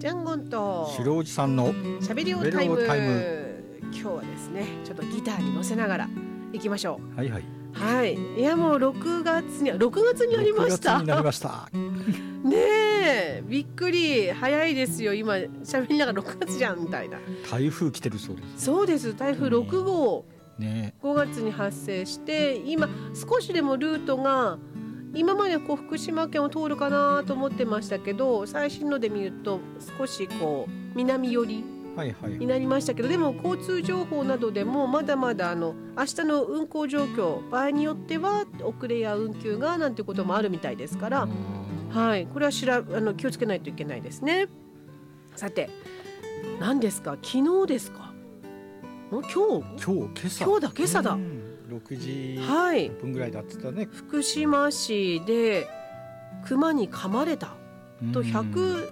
ジャンゴンと白おじさんのしゃべりおタイム。 しゃべりおタイム今日はですね、ちょっとギターに乗せながら行きましょう。 はいはい。 はい。いやもう6月になりました。 6月になりましたねえ、びっくり。早いですよ。今喋りながら6月じゃんみたいな。 台風来てるそうです。 そうです。台風6号、 ね、 5月に発生して、今少しでもルートが今までこう福島県を通るかなと思ってましたけど、最新ので見ると少しこう南寄りになりましたけど、でも交通情報などでもまだまだ明日の運行状況、場合によっては遅れや運休がなんてこともあるみたいですから、はい、これは気をつけないといけないですね。さて、何ですか、昨日ですか、もう今朝だ、 6時分ぐらいだって言ったね、 福島市で熊に噛まれたと